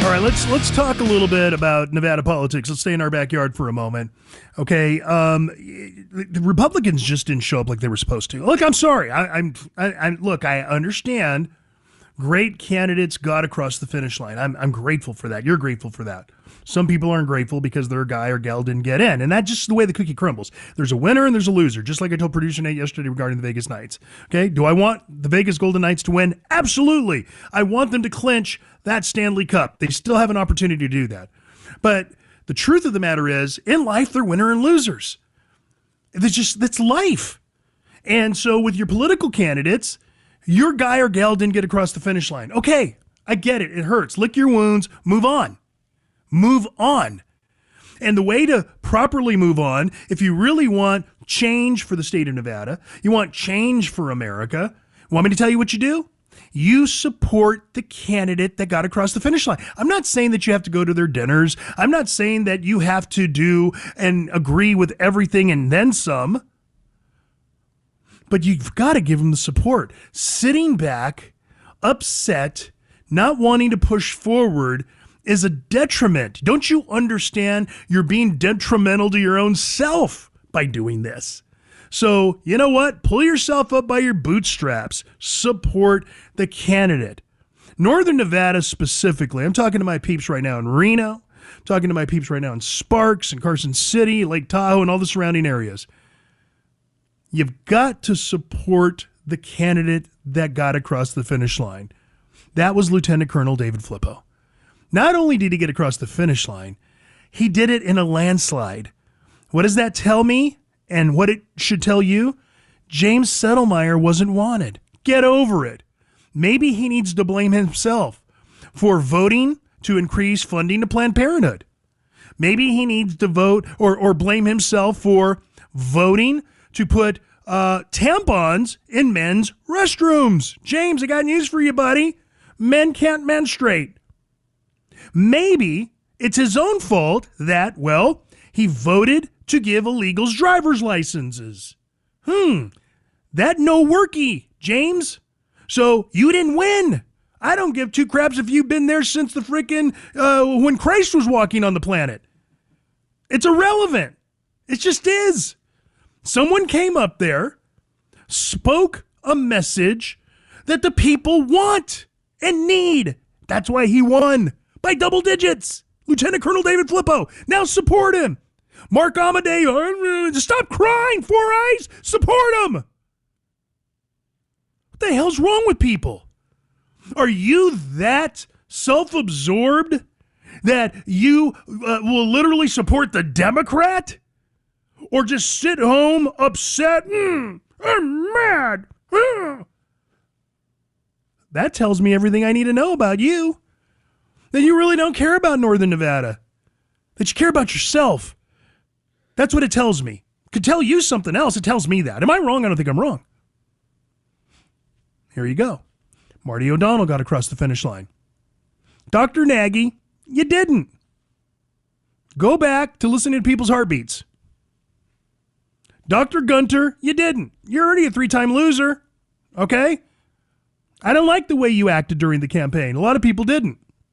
All right, let's talk a little bit about Nevada politics. Let's stay in our backyard for a moment. Okay, the Republicans just didn't show up like they were supposed to. Look, I'm sorry. Look, I understand. Great candidates got across the finish line. I'm grateful for that. You're grateful for that. Some people aren't grateful because their guy or gal didn't get in. And that's just the way the cookie crumbles. There's a winner and there's a loser, just like I told producer Nate yesterday regarding the Vegas Knights. Okay, do I want the Vegas Golden Knights to win? Absolutely. I want them to clinch that Stanley Cup. They still have an opportunity to do that. But the truth of the matter is, in life, they're winner and losers. That's life. And so with your political candidates, your guy or gal didn't get across the finish line. Okay, I get it. It hurts. Lick your wounds. Move on. Move on. And the way to properly move on, if you really want change for the state of Nevada, you want change for America, want me to tell you what you do? You support the candidate that got across the finish line. I'm not saying that you have to go to their dinners. I'm not saying that you have to do and agree with everything and then some. But you've got to give them the support. Sitting back, upset, not wanting to push forward is a detriment. Don't you understand you're being detrimental to your own self by doing this? So, you know what? Pull yourself up by your bootstraps. Support the candidate. Northern Nevada specifically, I'm talking to my peeps right now in Reno. I'm talking to my peeps right now in Sparks and Carson City, Lake Tahoe, and all the surrounding areas. You've got to support the candidate that got across the finish line. That was Lieutenant Colonel David Flippo. Not only did he get across the finish line, he did it in a landslide. What does that tell me? And what it should tell you? James Settlemeyer wasn't wanted. Get over it. Maybe he needs to blame himself for voting to increase funding to Planned Parenthood. Maybe he needs to vote or blame himself for voting to put tampons in men's restrooms. James, I got news for you, buddy. Men can't menstruate. Maybe it's his own fault that, well, he voted to give illegals driver's licenses. That no worky, James. So you didn't win. I don't give two craps if you've been there since the frickin' when Christ was walking on the planet. It's irrelevant. It just is. Someone came up there, spoke a message that the people want and need. That's why he won by double digits. Lieutenant Colonel David Flippo. Now support him. Mark Amadeo, stop crying, Four Eyes. Support him. What the hell's wrong with people? Are you that self-absorbed that you will literally support the Democrat? Or just sit home upset? I'm mad. That tells me everything I need to know about you. That you really don't care about Northern Nevada. That you care about yourself. That's what it tells me. Could tell you something else. It tells me that. Am I wrong? I don't think I'm wrong. Here you go. Marty O'Donnell got across the finish line. Dr. Nagy, you didn't. Go back to listening to people's heartbeats. Dr. Gunter, you didn't. You're already a 3-time loser. Okay? I don't like the way you acted during the campaign. A lot of people didn't.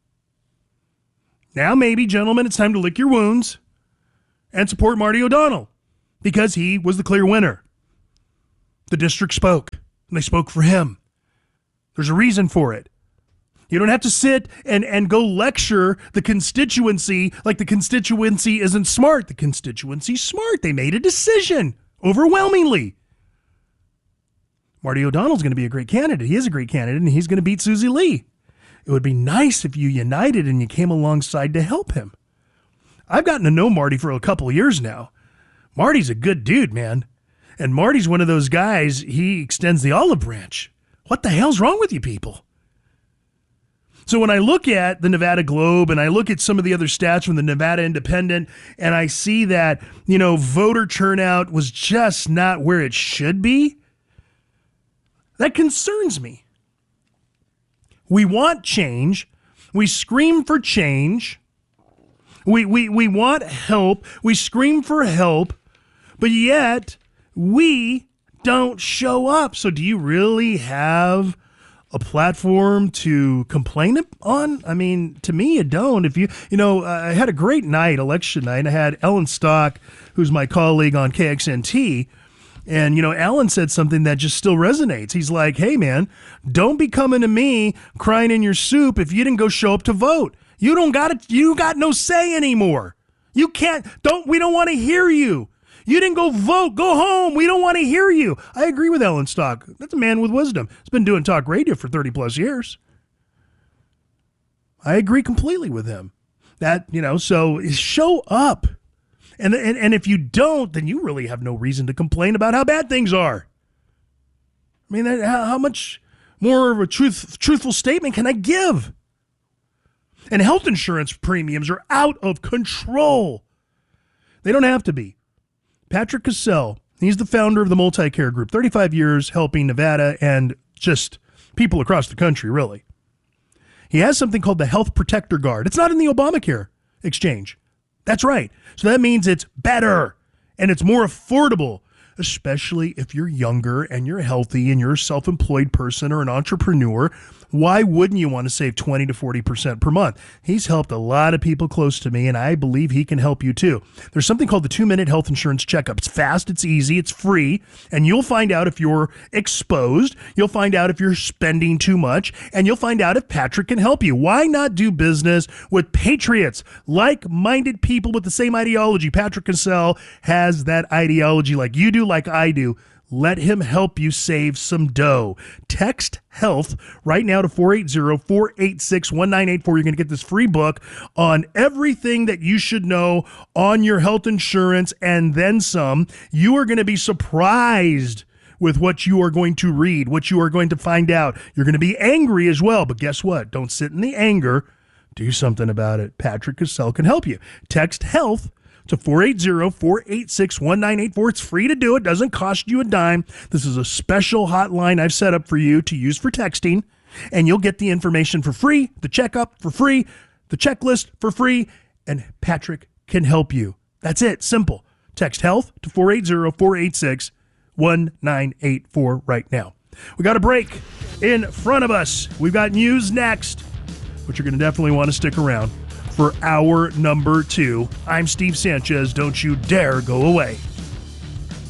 Now maybe, gentlemen, it's time to lick your wounds and support Marty O'Donnell because he was the clear winner. The district spoke, and they spoke for him. There's a reason for it. You don't have to sit and go lecture the constituency like the constituency isn't smart. The constituency's smart. They made a decision overwhelmingly. Marty O'Donnell's going to be a great candidate. He is a great candidate, and he's going to beat Susie Lee. It would be nice if you united and you came alongside to help him. I've gotten to know Marty for a couple of years now. Marty's a good dude, man. And Marty's one of those guys, he extends the olive branch. What the hell's wrong with you people? So when I look at the Nevada Globe and I look at some of the other stats from the Nevada Independent and I see that, voter turnout was just not where it should be, that concerns me. We want change. We scream for change. We want help. We scream for help, but yet we don't show up. So do you really have a platform to complain on? I mean, to me, you don't. If I had a great night, election night. I had Ellen Stock, who's my colleague on KXNT. And, Alan said something that just still resonates. He's like, hey, man, don't be coming to me crying in your soup if you didn't go show up to vote. You got no say anymore. You can't, we don't want to hear you. You didn't go vote. Go home. We don't want to hear you. I agree with Ellen Stock. That's a man with wisdom. He's been doing talk radio for 30 plus years. I agree completely with him. So show up. And if you don't, then you really have no reason to complain about how bad things are. I mean, how much more of a truthful statement can I give? And health insurance premiums are out of control. They don't have to be. Patrick Cassell, he's the founder of the Multicare Group, 35 years helping Nevada and just people across the country, really. He has something called the Health Protector Guard. It's not in the Obamacare exchange. That's right. So that means it's better and it's more affordable, especially if you're younger and you're healthy and you're a self-employed person or an entrepreneur. Why wouldn't you want to save 20 to 40% per month? He's helped a lot of people close to me, and I believe he can help you too. There's something called the 2-minute health insurance checkup. It's fast, it's easy, it's free, and you'll find out if you're exposed. You'll find out if you're spending too much, and you'll find out if Patrick can help you. Why not do business with patriots, like-minded people with the same ideology? Patrick Cassell has that ideology like you do, like I do. Let him help you save some dough. Text HEALTH right now to 480-486-1984. You're going to get this free book on everything that you should know on your health insurance and then some. You are going to be surprised with what you are going to read, what you are going to find out. You're going to be angry as well, but guess what? Don't sit in the anger. Do something about it. Patrick Cassell can help you. Text HEALTH to 480-486-1984. It's free to do. It doesn't cost you a dime. This is a special hotline I've set up for you to use for texting, and you'll get the information for free, the checkup for free, the checklist for free, and Patrick can help you. That's it. Simple. Text HEALTH to 480-486-1984 right now. We got a break in front of us. We've got news next, but you're going to definitely want to stick around for hour number 2. I'm Steve Sanchez. Don't you dare go away.